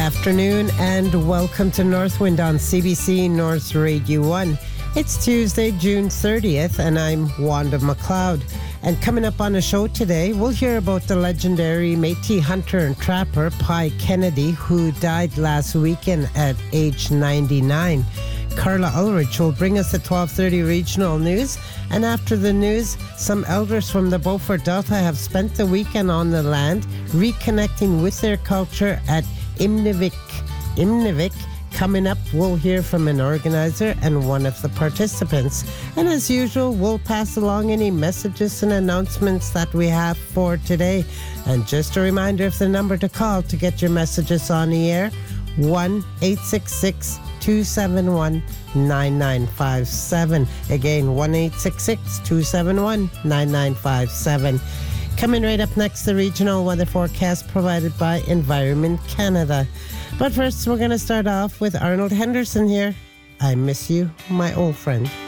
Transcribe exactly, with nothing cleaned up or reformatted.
afternoon and welcome to Northwind on C B C North Radio one. It's Tuesday, June thirtieth, and I'm Wanda McLeod. And coming up on the show today, we'll hear about the legendary Métis hunter and trapper Pi Kennedy, who died last weekend at age ninety-nine. Carla Ulrich will bring us the twelve thirty regional news, and after the news, some elders from the Beaufort Delta have spent the weekend on the land, reconnecting with their culture at Imnivik. Imnivik. Coming up, we'll hear from an organizer and one of the participants. And as usual, we'll pass along any messages and announcements that we have for today. And just a reminder of the number to call to get your messages on the air, one eight six six, two seven one, nine nine five seven. Again, one eight six six, two seven one, nine nine five seven. Coming right up next, the regional weather forecast provided by Environment Canada. But first, we're going to start off with Arnold Henderson here. I Miss You, My Old Friend.